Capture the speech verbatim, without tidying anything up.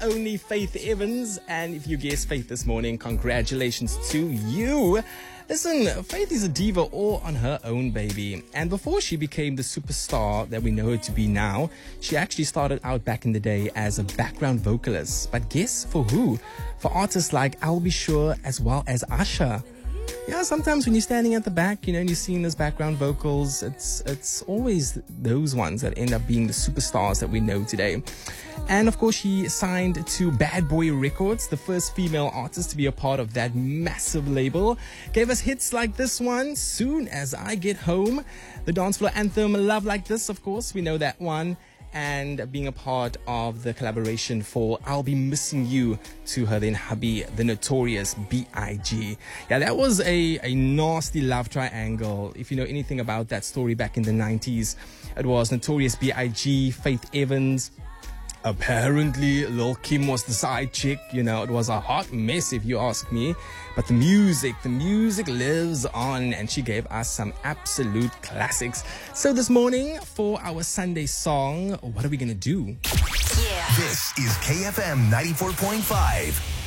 only Faith Evans. And if you guessed Faith this morning, congratulations to you. Listen, Faith is a diva all on her own, baby. And before she became the superstar that we know her to be now, she actually started out back in the day as a background vocalist. But guess for who? For artists like I'll Be Sure as well as Usher. Yeah, sometimes when you're standing at the back, you know, and you're seeing those background vocals, it's it's always those ones that end up being the superstars that we know today. And of course, she signed to Bad Boy Records, the first female artist to be a part of that massive label. Gave us hits like this one, Soon As I Get Home. The dance floor anthem, Love Like This, of course, we know that one. And being a part of the collaboration for I'll Be Missing You to her then hubby, the notorious B I G. Yeah, that was a, a nasty love triangle. If you know anything about that story back in the nineties, it was Notorious B I G, Faith Evans. Apparently, Lil Kim was the side chick. You know, it was a hot mess if you ask me. But the music, the music lives on, and she gave us some absolute classics. So this morning, for our Sunday song, what are we going to do? Yeah. This is K F M ninety-four point five.